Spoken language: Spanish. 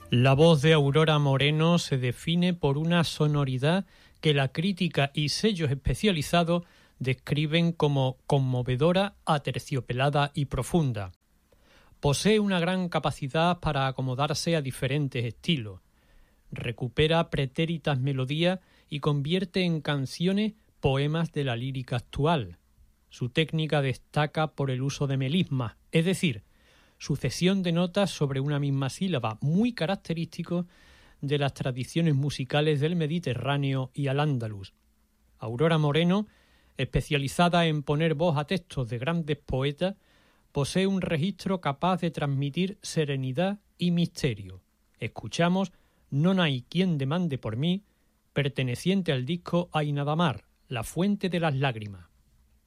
La voz de Aurora Moreno se define por una sonoridad que la crítica y sellos especializados describen como conmovedora, aterciopelada y profunda. Posee una gran capacidad para acomodarse a diferentes estilos. Recupera pretéritas melodías y convierte en canciones poemas de la lírica actual. Su técnica destaca por el uso de melismas, es decir, sucesión de notas sobre una misma sílaba, muy característico de las tradiciones musicales del Mediterráneo y al-Ándalus. Aurora Moreno, especializada en poner voz a textos de grandes poetas, posee un registro capaz de transmitir serenidad y misterio. Escuchamos Non hay quien demande por mí, perteneciente al disco Ainadamar, La fuente de las lágrimas.